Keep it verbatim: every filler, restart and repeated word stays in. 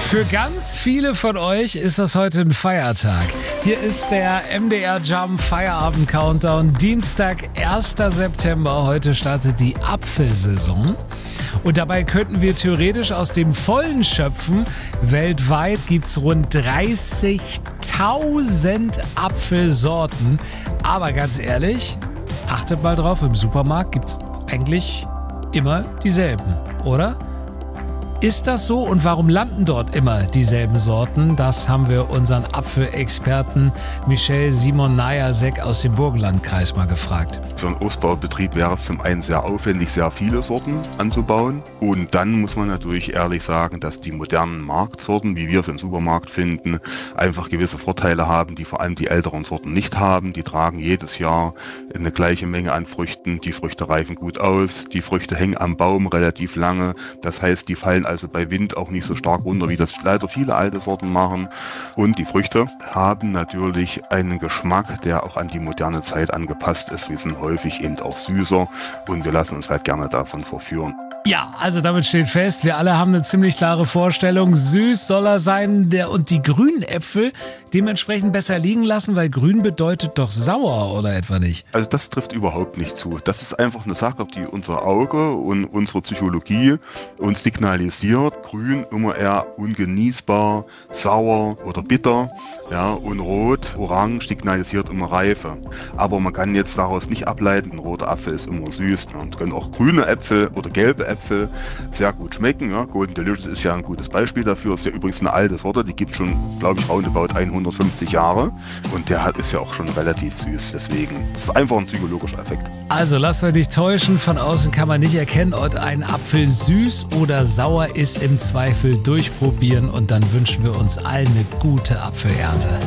Für ganz viele von euch ist das heute ein Feiertag. Hier ist der M D R Jump Feierabend Countdown. Dienstag, erster September. Heute startet die Apfelsaison. Und dabei könnten wir theoretisch aus dem Vollen schöpfen. Weltweit gibt es rund dreißigtausend Apfelsorten. Aber ganz ehrlich, achtet mal drauf, im Supermarkt gibt es eigentlich immer dieselben, oder? Ist das so und warum landen dort immer dieselben Sorten? Das haben wir unseren Apfelexperten Michel Simon Najasek aus dem Burgenlandkreis mal gefragt. Für einen Obstbaubetrieb wäre es zum einen sehr aufwendig, sehr viele Sorten anzubauen. Und dann muss man natürlich ehrlich sagen, dass die modernen Marktsorten, wie wir es im Supermarkt finden, einfach gewisse Vorteile haben, die vor allem die älteren Sorten nicht haben. Die tragen jedes Jahr eine gleiche Menge an Früchten. Die Früchte reifen gut aus. Die Früchte hängen am Baum relativ lange. Das heißt, die fallen also bei Wind auch nicht so stark runter, wie das leider viele alte Sorten machen. Und die Früchte haben natürlich einen Geschmack, der auch an die moderne Zeit angepasst ist. Wir sind häufig eben auch süßer und wir lassen uns halt gerne davon verführen. Ja, also damit steht fest, wir alle haben eine ziemlich klare Vorstellung. Süß soll er sein, der und die grünen Äpfel dementsprechend besser liegen lassen, weil grün bedeutet doch sauer, oder etwa nicht? Also das trifft überhaupt nicht zu. Das ist einfach eine Sache, die unser Auge und unsere Psychologie uns signalisiert. Grün immer eher ungenießbar, sauer oder bitter. Ja, und rot, orange signalisiert immer Reife. Aber man kann jetzt daraus nicht ableiten, ein roter Apfel ist immer süß. Ne? Und können auch grüne Äpfel oder gelbe Äpfel sehr gut schmecken. Ja? Golden Delicious ist ja ein gutes Beispiel dafür. Ist ja übrigens eine alte Sorte, die gibt es schon, glaube ich, roundabout hundertfünfzig Jahre. Und der hat, ist ja auch schon relativ süß. Deswegen, das ist einfach ein psychologischer Effekt. Also lasst euch nicht täuschen, von außen kann man nicht erkennen, ob ein Apfel süß oder sauer ist. Im Zweifel durchprobieren und dann wünschen wir uns allen eine gute Apfelernte.